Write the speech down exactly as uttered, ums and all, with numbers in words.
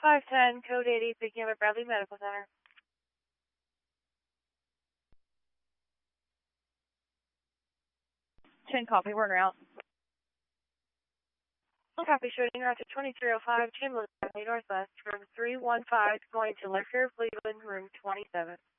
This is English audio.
five ten, code eighty, picking up at Bradley Medical Center. ten copy, we're en route. Copy, shooting route to twenty-three oh five, Chamberlain Avenue Northwest, from three one five, going to Lecture, Cleveland, room twenty-seven.